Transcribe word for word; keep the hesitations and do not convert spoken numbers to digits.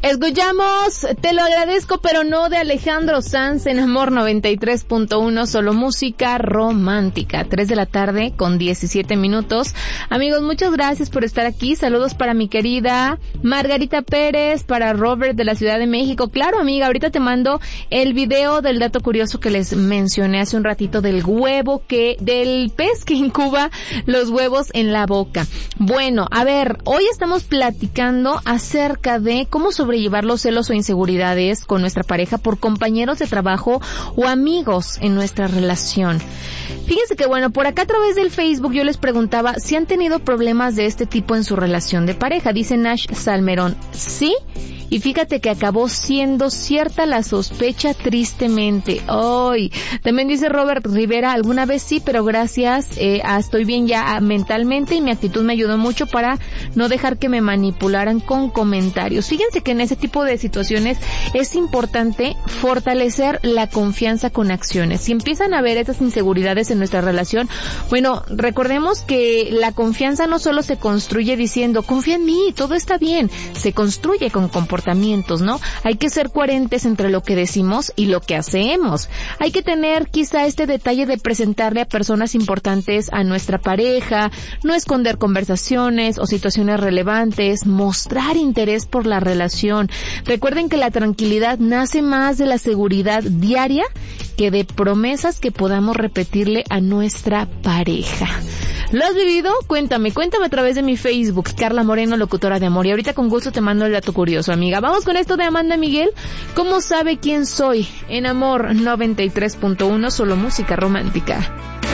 Escuchamos Te lo agradezco, pero no, de Alejandro Sanz en Amor noventa y tres punto uno, solo música romántica. tres de la tarde con diecisiete minutos. Amigos, muchas gracias por estar aquí. Saludos para mi querida Margarita Pérez, para Robert de la Ciudad de México. Claro, amiga, ahorita te mando el video del dato curioso que les mencioné hace un ratito del huevo que, del pez que incuba los huevos en la boca. Bueno, a ver, hoy estamos platicando acerca de cómo sobrellevar los celos o inseguridades con nuestra pareja por compañeros de trabajo o amigos en nuestra relación. Fíjense que bueno, por acá a través del Facebook yo les preguntaba si han tenido problemas de este tipo en su relación de pareja. Dice Nash Salmerón, sí. Y fíjate que acabó siendo cierta la sospecha, tristemente. Ay, también dice Robert Rivera, alguna vez sí, pero gracias, eh, a, estoy bien ya a, mentalmente, y mi actitud me ayudó mucho para no dejar que me manipularan con comentarios. Fíjense que en ese tipo de situaciones es importante fortalecer la confianza con acciones. Si empiezan a haber estas inseguridades en nuestra relación, bueno, recordemos que la confianza no solo se construye diciendo, confía en mí, todo está bien, se construye con comportamientos. ¿no? Hay que ser coherentes entre lo que decimos y lo que hacemos. Hay que tener quizá este detalle de presentarle a personas importantes a nuestra pareja, no esconder conversaciones o situaciones relevantes, mostrar interés por la relación. Recuerden que la tranquilidad nace más de la seguridad diaria que de promesas que podamos repetirle a nuestra pareja. ¿Lo has vivido? Cuéntame, cuéntame a través de mi Facebook, Carla Moreno, locutora de amor. Y ahorita con gusto te mando el dato curioso, amiga. Vamos con esto de Amanda Miguel. ¿Cómo sabe quién soy? En Amor noventa y tres punto uno, solo música romántica.